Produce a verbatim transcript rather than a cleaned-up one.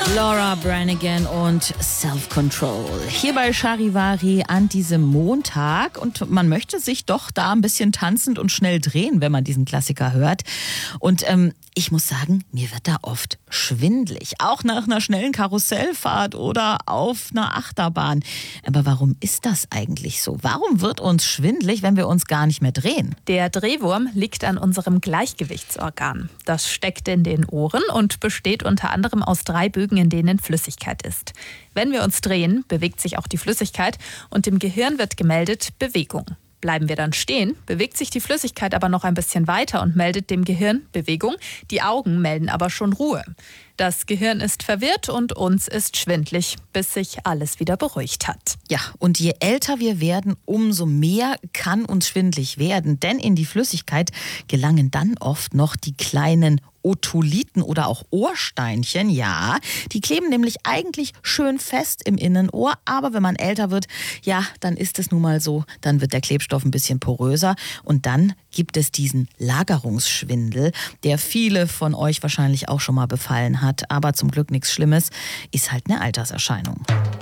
Laura Branigan und Self-Control. Hier bei Charivari an diesem Montag. Und man möchte sich doch da ein bisschen tanzend und schnell drehen, wenn man diesen Klassiker hört. Und ähm, ich muss sagen, mir wird da oft schwindelig. Auch nach einer schnellen Karussellfahrt oder auf einer Achterbahn. Aber warum ist das eigentlich so? Warum wird uns schwindelig, wenn wir uns gar nicht mehr drehen? Der Drehwurm liegt an unserem Gleichgewichtsorgan. Das steckt in den Ohren und besteht unter anderem aus drei Bögen, in denen Flüssigkeit ist. Wenn wir uns drehen, bewegt sich auch die Flüssigkeit und dem Gehirn wird gemeldet Bewegung. Bleiben wir dann stehen, bewegt sich die Flüssigkeit aber noch ein bisschen weiter und meldet dem Gehirn Bewegung. Die Augen melden aber schon Ruhe. Das Gehirn ist verwirrt und uns ist schwindlig, bis sich alles wieder beruhigt hat. Ja, und je älter wir werden, umso mehr kann uns schwindlig werden. Denn in die Flüssigkeit gelangen dann oft noch die kleinen Otolithen oder auch Ohrsteinchen, ja. Die kleben nämlich eigentlich schön fest im Innenohr, aber wenn man älter wird, ja, dann ist es nun mal so, dann wird der Klebstoff ein bisschen poröser und dann gibt es diesen Lagerungsschwindel, der viele von euch wahrscheinlich auch schon mal befallen hat, aber zum Glück nichts Schlimmes, ist halt eine Alterserscheinung.